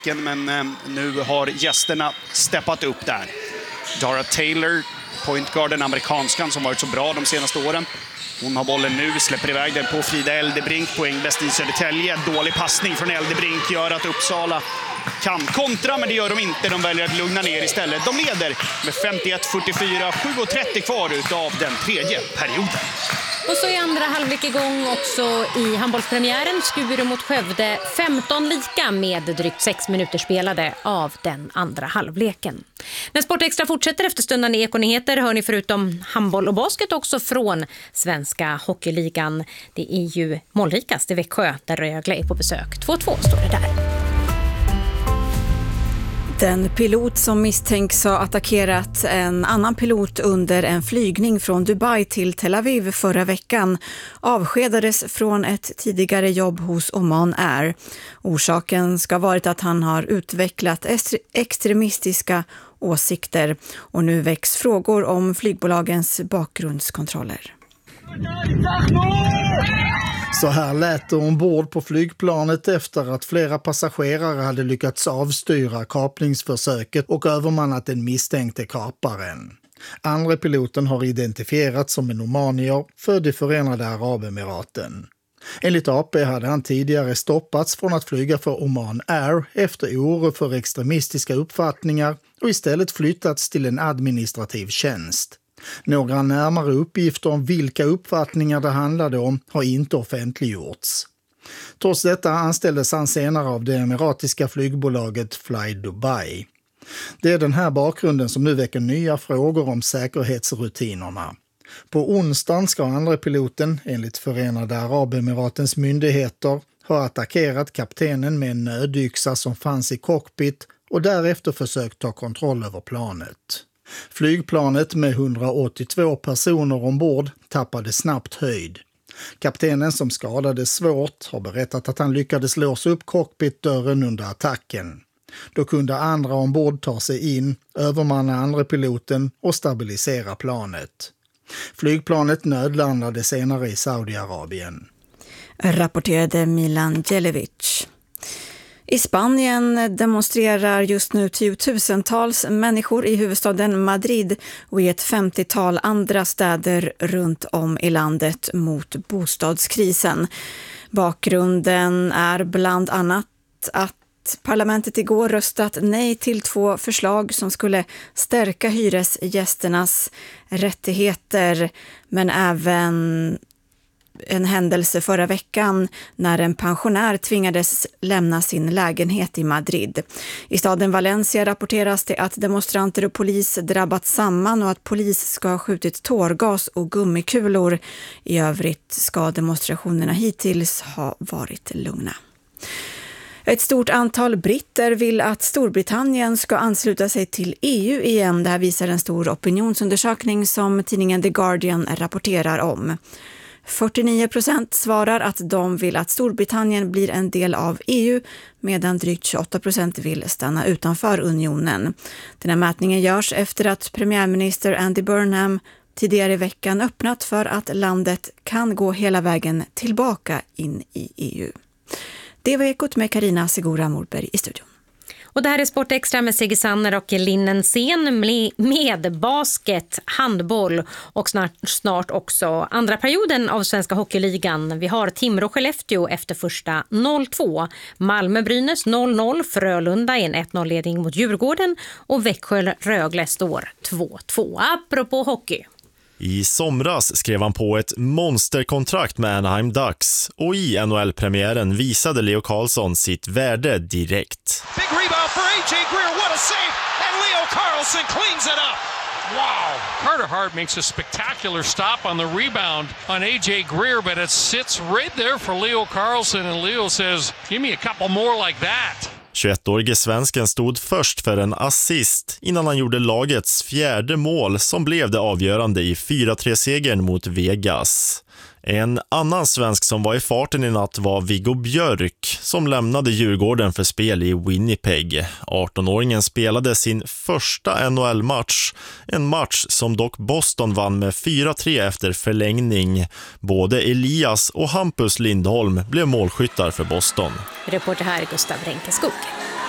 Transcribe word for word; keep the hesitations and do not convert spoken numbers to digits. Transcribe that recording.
Men eh, nu har gästerna steppat upp där. Dara Taylor, pointguarden, amerikanskan som varit så bra de senaste åren. Hon har bollen nu, släpper iväg den på Frida Eldebrink, poängbäst i Södertälje. Dålig passning från Eldebrink gör att Uppsala kan kontra, men det gör de inte. De väljer att lugna ner istället. De leder med femtioett fyrtiofyra, sju trettio kvar utav den tredje perioden. Och så är andra halvlek igång också i handbollspremiären. Skuru mot Skövde, femton lika med drygt sex minuter spelade av den andra halvleken. När Sportextra fortsätter efter stunden i Ekonyheter hör ni förutom handboll och basket också från Svenska Hockeyligan. Det är ju målrikast i Växjö där Rögle är på besök. två två står det där. Den pilot som misstänks ha attackerat en annan pilot under en flygning från Dubai till Tel Aviv förra veckan avskedades från ett tidigare jobb hos Oman Air. Orsaken ska ha varit att han har utvecklat extremistiska åsikter och nu väcks frågor om flygbolagens bakgrundskontroller. Så här lät det ombord på flygplanet efter att flera passagerare hade lyckats avstyra kapningsförsöket och övermannat den misstänkte kaparen. Andra piloten har identifierats som en omanier född i Förenade Arabemiraten. Enligt A P hade han tidigare stoppats från att flyga för Oman Air efter oro för extremistiska uppfattningar och istället flyttats till en administrativ tjänst. Några närmare uppgifter om vilka uppfattningar det handlade om har inte offentliggjorts. Trots detta anställdes han senare av det emiratiska flygbolaget Fly Dubai. Det är den här bakgrunden som nu väcker nya frågor om säkerhetsrutinerna. På onsdagen ska andra piloten, enligt Förenade Arabemiratens myndigheter, ha attackerat kaptenen med en nödyxa som fanns i cockpit och därefter försökt ta kontroll över planet. Flygplanet med hundraåttiotvå personer ombord tappade snabbt höjd. Kaptenen som skadades svårt har berättat att han lyckades låsa upp cockpitdörren under attacken. Då kunde andra ombord ta sig in, övermanna andra piloten och stabilisera planet. Flygplanet nödlandade senare i Saudiarabien. Rapporterade Milan Djelevic. I Spanien demonstrerar just nu tiotusentals människor i huvudstaden Madrid och i ett femtiotal andra städer runt om i landet mot bostadskrisen. Bakgrunden är bland annat att parlamentet igår röstat nej till två förslag som skulle stärka hyresgästernas rättigheter, men även en händelse förra veckan när en pensionär tvingades lämna sin lägenhet i Madrid. I staden Valencia rapporteras det att demonstranter och polis drabbat samman och att polis ska ha skjutit tårgas och gummikulor. I övrigt ska demonstrationerna hittills ha varit lugna. Ett stort antal britter vill att Storbritannien ska ansluta sig till E U igen. Det här visar en stor opinionsundersökning som tidningen The Guardian rapporterar om. fyrtionio procent svarar att de vill att Storbritannien blir en del av E U medan drygt tjugoåtta procent vill stanna utanför unionen. Den här mätningen görs efter att premiärminister Andy Burnham tidigare i veckan öppnat för att landet kan gå hela vägen tillbaka in i E U. Det var Ekot med Carina Segura Morberg i studion. Och det här är Sportextra med Sigge Sanner och Linnen Sen med basket, handboll och snart, snart också andra perioden av Svenska Hockeyligan. Vi har Timrå Skellefteå efter första noll två, Malmö-Brynäs noll noll, Frölunda en ett noll-ledning mot Djurgården och Växjö-Rögle står två två. Apropå hockey. I somras skrev han på ett monsterkontrakt med Anaheim Ducks och i N H L-premiären visade Leo Carlsson sitt värde direkt. Big rebound for A J Greer, what a save, and Leo Carlsson cleans it up. Wow, Carter Hart makes a spectacular stop on the rebound on A J Greer, but it sits right there for Leo Carlsson, and Leo says, give me a couple more like that. tjugoettårige svensken stod först för en assist innan han gjorde lagets fjärde mål som blev det avgörande i fyra tre-segern mot Vegas. En annan svensk som var i farten i natt var Viggo Björk som lämnade Djurgården för spel i Winnipeg. arton-åringen spelade sin första N H L-match, en match som dock Boston vann med fyra tre efter förlängning. Både Elias och Hampus Lindholm blev målskyttar för Boston. Reporter här Gustav Renkeskog.